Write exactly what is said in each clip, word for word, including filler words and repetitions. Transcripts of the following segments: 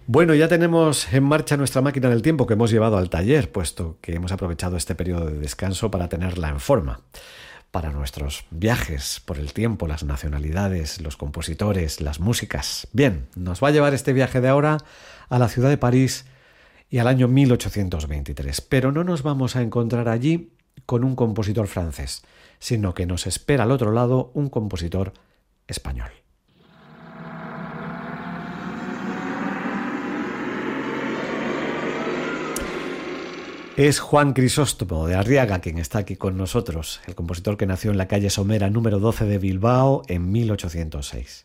Bueno, ya tenemos en marcha nuestra máquina del tiempo que hemos llevado al taller, puesto que hemos aprovechado este periodo de descanso para tenerla en forma. Para nuestros viajes por el tiempo, las nacionalidades, los compositores, las músicas. Bien, nos va a llevar este viaje de ahora a la ciudad de París y al año mil ochocientos veintitrés. Pero no nos vamos a encontrar allí con un compositor francés, sino que nos espera al otro lado un compositor español. Es Juan Crisóstomo de Arriaga quien está aquí con nosotros, el compositor que nació en la calle Somera número doce de Bilbao en mil ochocientos seis.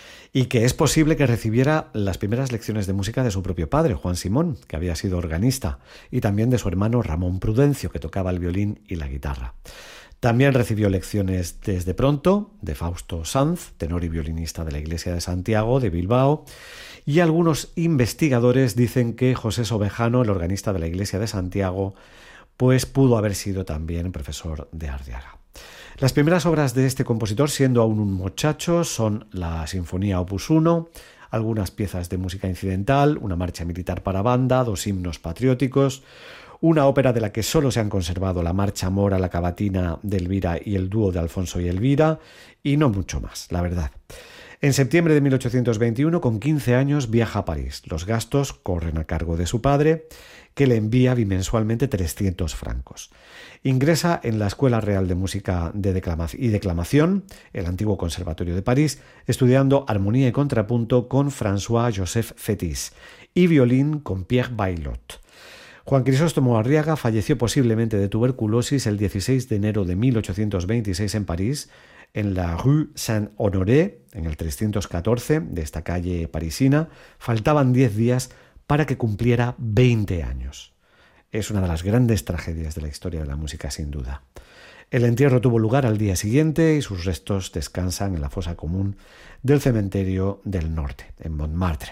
Y que es posible que recibiera las primeras lecciones de música de su propio padre, Juan Simón, que había sido organista, y también de su hermano Ramón Prudencio, que tocaba el violín y la guitarra. También recibió lecciones desde pronto de Fausto Sanz, tenor y violinista de la Iglesia de Santiago de Bilbao, y algunos investigadores dicen que José Sobejano, el organista de la Iglesia de Santiago, pues pudo haber sido también profesor de Arriaga. Las primeras obras de este compositor, siendo aún un muchacho, son la Sinfonía Opus uno, algunas piezas de música incidental, una marcha militar para banda, dos himnos patrióticos, una ópera de la que solo se han conservado la marcha mora, la cavatina de Elvira y el dúo de Alfonso y Elvira, y no mucho más, la verdad. En septiembre de mil ochocientos veintiuno, con quince años, viaja a París. Los gastos corren a cargo de su padre, que le envía bimensualmente trescientos francos. Ingresa en la Escuela Real de Música de Declama- y Declamación, el antiguo Conservatorio de París, estudiando armonía y contrapunto con François-Joseph Fétis y violín con Pierre Baillot. Juan Crisóstomo Arriaga falleció posiblemente de tuberculosis el dieciséis de enero de mil ochocientos veintiséis en París, en la Rue Saint-Honoré, en el trescientos catorce de esta calle parisina. Faltaban diez días para que cumpliera veinte años. Es una de las grandes tragedias de la historia de la música, sin duda. El entierro tuvo lugar al día siguiente y sus restos descansan en la fosa común del cementerio del Norte, en Montmartre.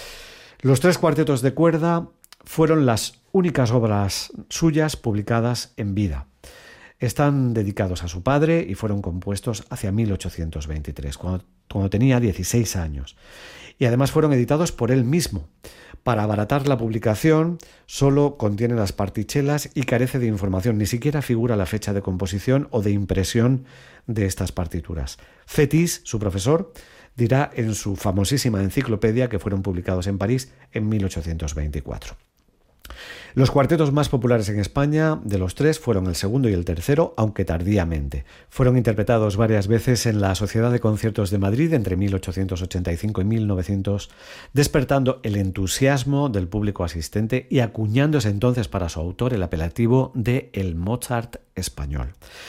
Los tres cuartetos de cuerda fueron las únicas obras suyas publicadas en vida. Están dedicados a su padre y fueron compuestos hacia mil ochocientos veintitrés, cuando, cuando tenía dieciséis años. Y además fueron editados por él mismo. Para abaratar la publicación, solo contiene las partichelas y carece de información. Ni siquiera figura la fecha de composición o de impresión de estas partituras. Fétis, su profesor, dirá en su famosísima enciclopedia que fueron publicados en París en mil ochocientos veinticuatro. Los cuartetos más populares en España de los tres fueron el segundo y el tercero, aunque tardíamente. Fueron interpretados varias veces en la Sociedad de Conciertos de Madrid entre mil ochocientos ochenta y cinco y mil novecientos, despertando el entusiasmo del público asistente y acuñándose entonces para su autor el apelativo de el Mozart español.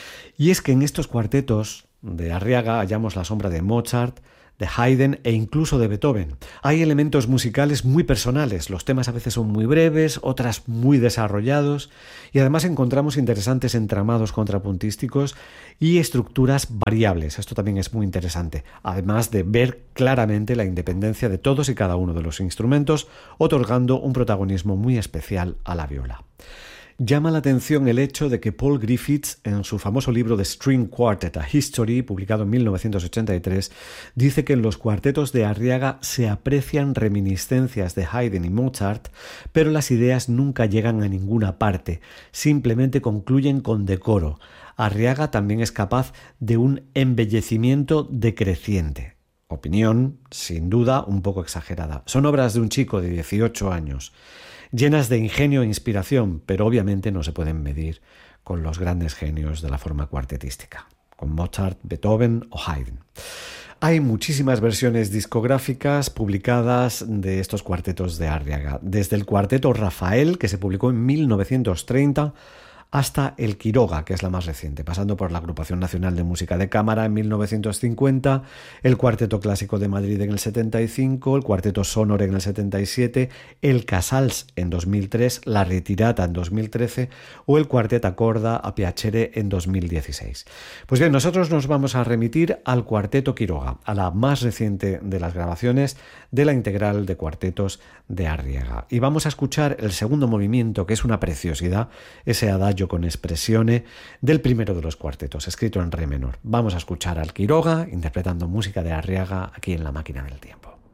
Y es que en estos cuartetos de Arriaga hallamos la sombra de Mozart, de Haydn e incluso de Beethoven. Hay elementos musicales muy personales, los temas a veces son muy breves, otras muy desarrollados, y además encontramos interesantes entramados contrapuntísticos y estructuras variables. Esto también es muy interesante, además de ver claramente la independencia de todos y cada uno de los instrumentos, otorgando un protagonismo muy especial a la viola. Llama la atención el hecho de que Paul Griffiths, en su famoso libro The String Quartet, A History, publicado en mil novecientos ochenta y tres, dice que en los cuartetos de Arriaga se aprecian reminiscencias de Haydn y Mozart, pero las ideas nunca llegan a ninguna parte, simplemente concluyen con decoro. Arriaga también es capaz de un embellecimiento decreciente. Opinión, sin duda, un poco exagerada. Son obras de un chico de dieciocho años, llenas de ingenio e inspiración, pero obviamente no se pueden medir con los grandes genios de la forma cuartetística, con Mozart, Beethoven o Haydn. Hay muchísimas versiones discográficas publicadas de estos cuartetos de Arriaga, desde el cuarteto Rafael, que se publicó en mil novecientos treinta, hasta el Quiroga, que es la más reciente, pasando por la Agrupación Nacional de Música de Cámara en mil novecientos cincuenta, el Cuarteto Clásico de Madrid en el setenta y cinco, el Cuarteto Sonor en el setenta y siete, el Casals en dos mil tres, la Retirata en dos mil trece o el Cuartet a Corda a Piacere en dos mil dieciséis. Pues bien, nosotros nos vamos a remitir al Cuarteto Quiroga, a la más reciente de las grabaciones de la integral de cuartetos de Arriaga. Y vamos a escuchar el segundo movimiento, que es una preciosidad, ese adagio con espressione del primero de los cuartetos, escrito en re menor. Vamos a escuchar al Quiroga interpretando música de Arriaga aquí en La Máquina del Tiempo.